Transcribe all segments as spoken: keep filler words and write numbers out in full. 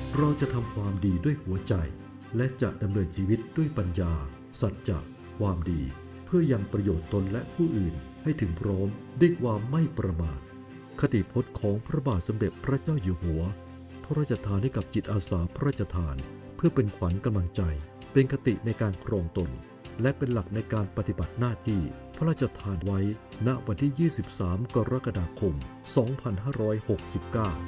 เราจะทำความดีด้วยหัวใจและจะดำเนินชีวิตด้วยปัญญาสัจจะความดีเพื่อยังประโยชน์ตนและผู้อื่นให้ถึงพร้อมด้วยความไม่ประมาทคติพจน์ของพระบาทสมเด็จพระเจ้าอยู่หัวพระราชทานให้กับจิตอาสาพระราชทานเพื่อเป็นขวัญกำลังใจเป็นคติในการครองตนและเป็นหลักในการปฏิบัติหน้าที่พระราชทานไว้ณวันที่ยี่สิบสามกรกฎาคมสองพันห้าร้อยหกสิบเก้า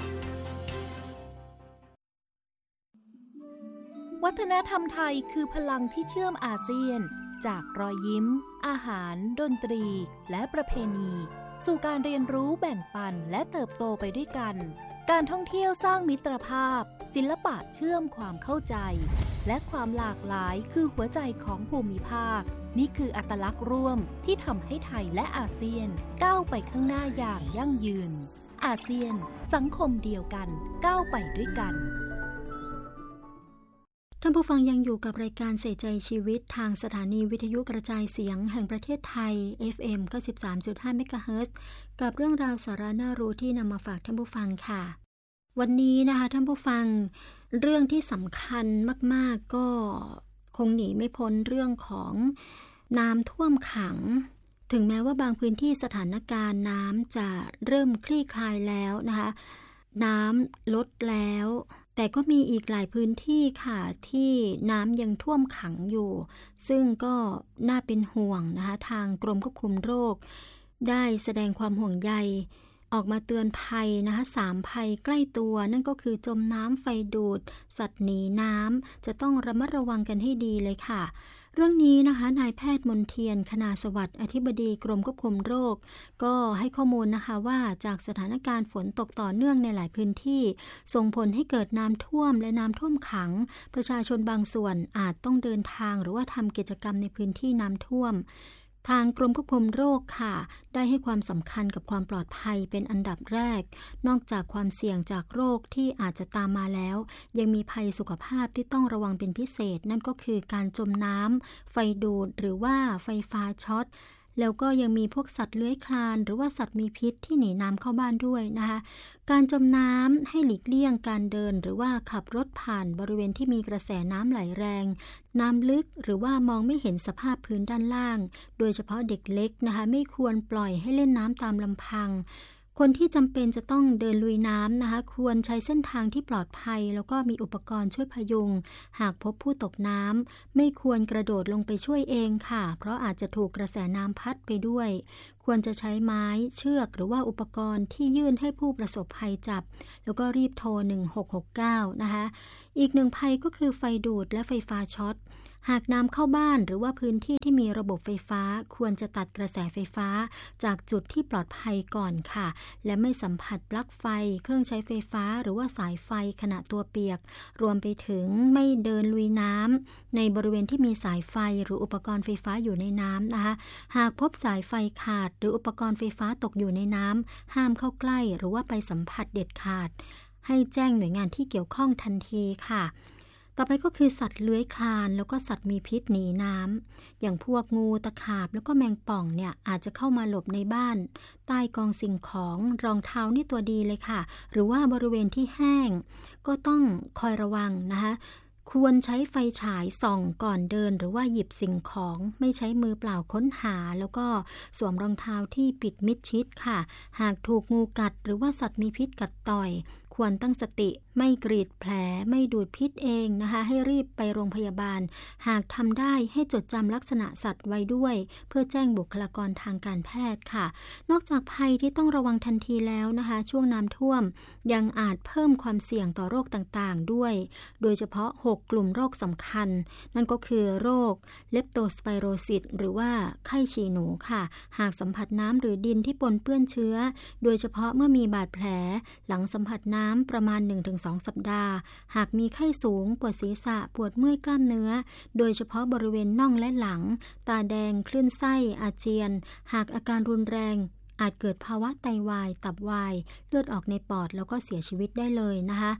วัฒนธรรมไทยคือพลังที่เชื่อมอาเซียนจากรอยยิ้มอาหารดนตรีและประเพณีสู่การเรียนรู้แบ่งปันและเติบโตไปด้วยกันการท่องเที่ยวสร้างมิตรภาพศิลปะเชื่อมความเข้าใจและความหลากหลายคือหัวใจของภูมิภาคนี่คืออัตลักษณ์ร่วมที่ทำให้ไทยและอาเซียนก้าวไปข้างหน้าอย่างยั่งยืนอาเซียนสังคมเดียวกันก้าวไปด้วยกันท่านผู้ฟังยังอยู่กับรายการใส่ใจชีวิตทางสถานีวิทยุกระจายเสียงแห่งประเทศไทย เอฟ เอ็ม เก้าสิบสามจุดห้า เมกะเฮิรตซ์กับเรื่องราวสาระน่ารู้ที่นำมาฝากท่านผู้ฟังค่ะวันนี้นะคะท่านผู้ฟังเรื่องที่สำคัญมากๆก็คงหนีไม่พ้นเรื่องของน้ำท่วมขังถึงแม้ว่าบางพื้นที่สถานการณ์น้ำจะเริ่มคลี่คลายแล้วนะคะน้ำลดแล้วแต่ก็มีอีกหลายพื้นที่ค่ะที่น้ำยังท่วมขังอยู่ซึ่งก็น่าเป็นห่วงนะคะทางกรมควบคุมโรคได้แสดงความห่วงใยออกมาเตือนภัยนะคะสามภัยใกล้ตัวนั่นก็คือจมน้ำไฟดูดสัตว์หนีน้ำจะต้องระมัดระวังกันให้ดีเลยค่ะเรื่องนี้นะคะนายแพทย์มนเทียนคณาสวัสดิ์อธิบดีกรมควบคุมโรคก็ให้ข้อมูลนะคะว่าจากสถานการณ์ฝนตกต่อเนื่องในหลายพื้นที่ส่งผลให้เกิดน้ำท่วมและน้ำท่วมขังประชาชนบางส่วนอาจต้องเดินทางหรือว่าทำกิจกรรมในพื้นที่น้ำท่วมทางกรมควบคุมโรคค่ะได้ให้ความสำคัญกับความปลอดภัยเป็นอันดับแรกนอกจากความเสี่ยงจากโรคที่อาจจะตามมาแล้วยังมีภัยสุขภาพที่ต้องระวังเป็นพิเศษนั่นก็คือการจมน้ำไฟดูดหรือว่าไฟฟ้าช็อตแล้วก็ยังมีพวกสัตว์เลื้อยคลานหรือว่าสัตว์มีพิษที่หนีน้ำเข้าบ้านด้วยนะคะการจมน้ำให้หลีกเลี่ยงการเดินหรือว่าขับรถผ่านบริเวณที่มีกระแสน้ำไหลแรงน้ำลึกหรือว่ามองไม่เห็นสภาพพื้นด้านล่างโดยเฉพาะเด็กเล็กนะคะไม่ควรปล่อยให้เล่นน้ำตามลำพังคนที่จำเป็นจะต้องเดินลุยน้ำนะคะควรใช้เส้นทางที่ปลอดภัยแล้วก็มีอุปกรณ์ช่วยพยุงหากพบผู้ตกน้ำไม่ควรกระโดดลงไปช่วยเองค่ะเพราะอาจจะถูกกระแสน้ำพัดไปด้วยควรจะใช้ไม้เชือกหรือว่าอุปกรณ์ที่ยื่นให้ผู้ประสบภัยจับแล้วก็รีบโทรหนึ่งหกหกเก้านะคะอีกหนึ่งภัยก็คือไฟดูดและไฟฟ้าช็อตหากน้ำเข้าบ้านหรือว่าพื้นที่ที่มีระบบไฟฟ้าควรจะตัดกระแสไฟฟ้าจากจุดที่ปลอดภัยก่อนค่ะและไม่สัมผัสปลั๊กไฟเครื่องใช้ไฟฟ้าหรือว่าสายไฟขณะตัวเปียกรวมไปถึงไม่เดินลุยน้ำในบริเวณที่มีสายไฟหรืออุปกรณ์ไฟฟ้าอยู่ในน้ำนะคะหากพบสายไฟขาดหรืออุปกรณ์ไฟฟ้าตกอยู่ในน้ำห้ามเข้าใกล้หรือว่าไปสัมผัสเด็ดขาดให้แจ้งหน่วยงานที่เกี่ยวข้องทันทีค่ะต่อไปก็คือสัตว์เลื้อยคลานแล้วก็สัตว์มีพิษหนีน้ำอย่างพวกงูตะขาบแล้วก็แมงป่องเนี่ยอาจจะเข้ามาหลบในบ้านใต้กองสิ่งของรองเท้านี่ตัวดีเลยค่ะหรือว่าบริเวณที่แห้งก็ต้องคอยระวังนะคะควรใช้ไฟฉายส่องก่อนเดินหรือว่าหยิบสิ่งของไม่ใช้มือเปล่าค้นหาแล้วก็สวมรองเท้าที่ปิดมิดชิดค่ะหากถูกงูกัดหรือว่าสัตว์มีพิษกัดต่อยควรตั้งสติไม่กรีดแผลไม่ดูดพิษเองนะคะให้รีบไปโรงพยาบาลหากทำได้ให้จดจำลักษณะสัตว์ไว้ด้วยเพื่อแจ้งบุคลากรทางการแพทย์ค่ะนอกจากภัยที่ต้องระวังทันทีแล้วนะคะช่วงน้ำท่วมยังอาจเพิ่มความเสี่ยงต่อโรคต่างๆด้วยโดยเฉพาะหกกลุ่มโรคสำคัญนั่นก็คือโรคเลปโตสไปโรซิสหรือว่าไข้ฉี่หนูค่ะหากสัมผัสน้ำหรือดินที่ปนเปื้อนเชื้อโดยเฉพาะเมื่อมีบาดแผลหลังสัมผัสน้ำประมาณ หนึ่งถึงสอง สัปดาห์หากมีไข้สูงปวดศีรษะปวดเมื่อยกล้ามเนื้อโดยเฉพาะบริเวณน่องและหลังตาแดงคลื่นไส้อาเจียนหากอาการรุนแรงอาจเกิดภาวะไตวายตับวายเลือดออกในปอดแล้วก็เสียชีวิตได้เลยนะคะ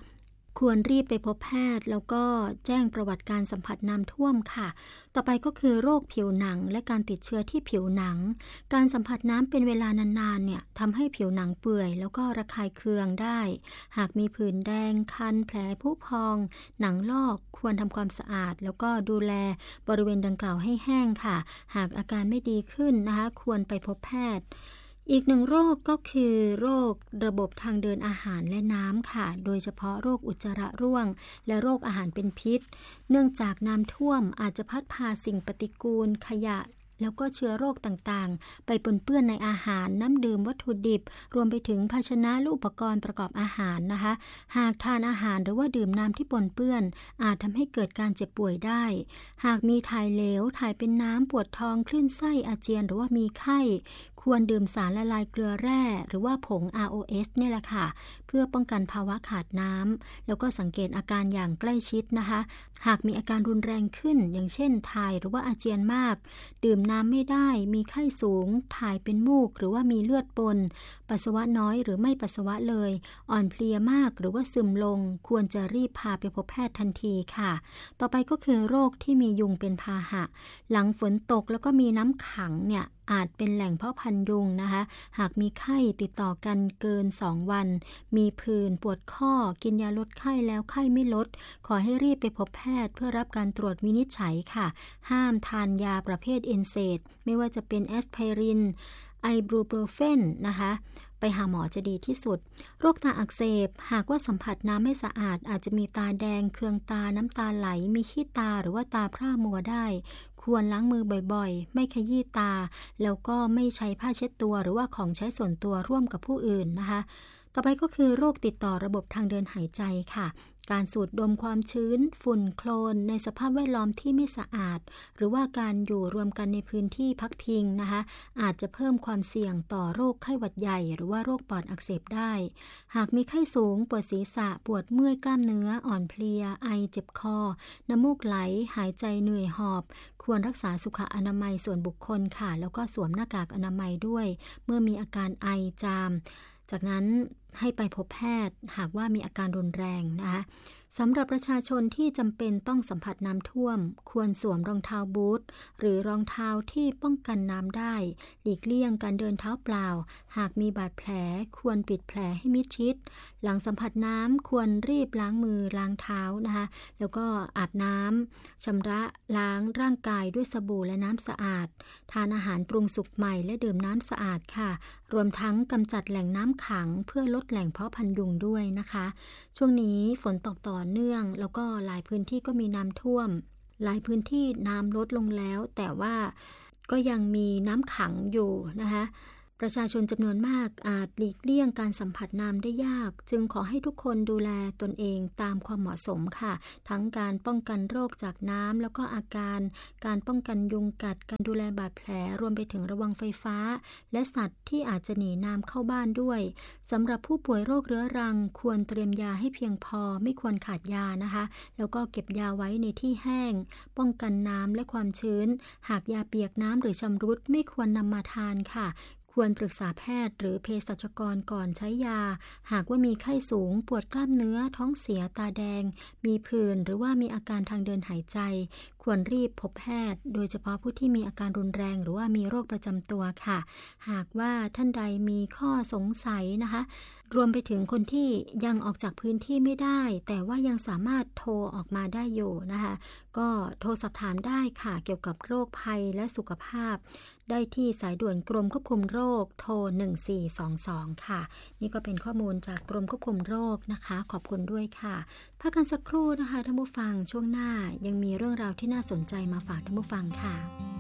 ควรรีบไปพบแพทย์แล้วก็แจ้งประวัติการสัมผัสน้ำท่วมค่ะต่อไปก็คือโรคผิวหนังและการติดเชื้อที่ผิวหนังการสัมผัสน้ำเป็นเวลานานๆเนี่ยทำให้ผิวหนังเปื่อยแล้วก็ระคายเคืองได้หากมีผื่นแดงคันแผลผุพองหนังลอกควรทำความสะอาดแล้วก็ดูแลบริเวณดังกล่าวให้แห้งค่ะหากอาการไม่ดีขึ้นนะคะควรไปพบแพทย์อีกหนึ่งโรคก็คือโรคระบบทางเดินอาหารและน้ำค่ะโดยเฉพาะโรคอุจจาระร่วงและโรคอาหารเป็นพิษเนื่องจากน้ำท่วมอาจจะพัดพาสิ่งปฏิกูลขยะแล้วก็เชื้อโรคต่างๆไปปนเปื้อนในอาหารน้ำดื่มวัตถุดิบรวมไปถึงภาชนะและอุปกรณ์ประกอบอาหารนะคะหากทานอาหารหรือว่าดื่มน้ำที่ปนเปื้อนอาจทำให้เกิดการเจ็บป่วยได้หากมีถ่ายเหลวถ่ายเป็นน้ำปวดท้องคลื่นไส้อาเจียนหรือว่ามีไข้ควรดื่มสารละลายเกลือแร่หรือว่าผง อาร์ โอ เอส เนี่ยแหละค่ะเพื่อป้องกันภาวะขาดน้ำแล้วก็สังเกตอาการอย่างใกล้ชิดนะคะหากมีอาการรุนแรงขึ้นอย่างเช่นถ่ายหรือว่าอาเจียนมากดื่มน้ำไม่ได้มีไข้สูงถ่ายเป็นมูกหรือว่ามีเลือดปนปัสสาวะน้อยหรือไม่ปัสสาวะเลยอ่อนเพลียมากหรือว่าซึมลงควรจะรีบพาไปพบแพทย์ทันทีค่ะต่อไปก็คือโรคที่มียุงเป็นพาหะหลังฝนตกแล้วก็มีน้ำขังเนี่ยอาจเป็นแหล่งเพาะพันธุ์ยุงนะคะหากมีไข้ติดต่อกันเกินสองวันมีผื่นปวดข้อกินยาลดไข้แล้วไข้ไม่ลดขอให้รีบไปพบแพทย์เพื่อรับการตรวจวินิจฉัยค่ะห้ามทานยาประเภทเอนเซดไม่ว่าจะเป็นแอสไพรินไอบูโปรเฟนนะคะไปหาหมอจะดีที่สุดโรคตาอักเสบหากว่าสัมผัสน้ำไม่สะอาดอาจจะมีตาแดงเคืองตาน้ำตาไหลมีขี้ตาหรือว่าตาพร่ามัวได้ควรล้างมือบ่อยๆไม่ขยี้ตาแล้วก็ไม่ใช้ผ้าเช็ดตัวหรือว่าของใช้ส่วนตัวร่วมกับผู้อื่นนะคะต่อไปก็คือโรคติดต่อระบบทางเดินหายใจค่ะการสูดดมความชื้นฝุ่นโคลนในสภาพแวดล้อมที่ไม่สะอาดหรือว่าการอยู่รวมกันในพื้นที่พักพิงนะคะอาจจะเพิ่มความเสี่ยงต่อโรคไข้หวัดใหญ่หรือว่าโรคปอดอักเสบได้หากมีไข้สูงปวดศีรษะปวดเมื่อยกล้ามเนื้ออ่อนเพลียไอเจ็บคอน้ำมูกไหลหายใจเหนื่อยหอบควรรักษาสุขอนามัยส่วนบุคคลค่ะแล้วก็สวมหน้ากากอนามัยด้วยเมื่อมีอาการไอจามจากนั้นให้ไปพบแพทย์หากว่ามีอาการรุนแรงนะคะสำหรับประชาชนที่จำเป็นต้องสัมผัสน้ำท่วมควรสวมรองเท้าบูทหรือรองเท้าที่ป้องกันน้ำได้หลีกเลี่ยงการเดินเท้าเปล่าหากมีบาดแผลควรปิดแผลให้มิดชิดหลังสัมผัสน้ำควรรีบล้างมือล้างเท้านะคะแล้วก็อาบน้ำชำระล้างร่างกายด้วยสบู่และน้ำสะอาดทานอาหารปรุงสุกใหม่และดื่มน้ำสะอาดค่ะรวมทั้งกำจัดแหล่งน้ำขังเพื่อลดแหล่งเพาะพันธุ์ยุงด้วยนะคะช่วงนี้ฝนตกต่อเนื่องแล้วก็หลายพื้นที่ก็มีน้ำท่วมหลายพื้นที่น้ำลดลงแล้วแต่ว่าก็ยังมีน้ำขังอยู่นะคะประชาชนจำนวนมากอาจหลีกเลี่ยงการสัมผัสน้ำได้ยากจึงขอให้ทุกคนดูแลตนเองตามความเหมาะสมค่ะทั้งการป้องกันโรคจากน้ำแล้วก็อาการการป้องกันยุงกัดการดูแลบาดแผลรวมไปถึงระวังไฟฟ้าและสัตว์ที่อาจจะหนีน้ำเข้าบ้านด้วยสำหรับผู้ป่วยโรคเรื้อรังควรเตรียมยาให้เพียงพอไม่ควรขาดยานะคะแล้วก็เก็บยาไว้ในที่แห้งป้องกันน้ำและความชื้นหากยาเปียกน้ำหรือชำรุดไม่ควรนำมาทานค่ะควรปรึกษาแพทย์หรือเภสัชกรก่อนใช้ยาหากว่ามีไข้สูงปวดกล้ามเนื้อท้องเสียตาแดงมีผื่นหรือว่ามีอาการทางเดินหายใจควรรีบพบแพทย์โดยเฉพาะผู้ที่มีอาการรุนแรงหรือว่ามีโรคประจำตัวค่ะหากว่าท่านใดมีข้อสงสัยนะคะรวมไปถึงคนที่ยังออกจากพื้นที่ไม่ได้แต่ว่ายังสามารถโทรออกมาได้อยู่นะคะก็โทรสอบถามได้ค่ะเกี่ยวกับโรคภัยและสุขภาพได้ที่สายด่วนกรมควบคุมโรคโทรหนึ่งสี่สองสองค่ะนี่ก็เป็นข้อมูลจากกรมควบคุมโรคนะคะขอบคุณด้วยค่ะพักกันสักครู่นะคะท่านผู้ฟังช่วงหน้ายังมีเรื่องราวที่น่าสนใจมาฝากท่านผู้ฟังค่ะ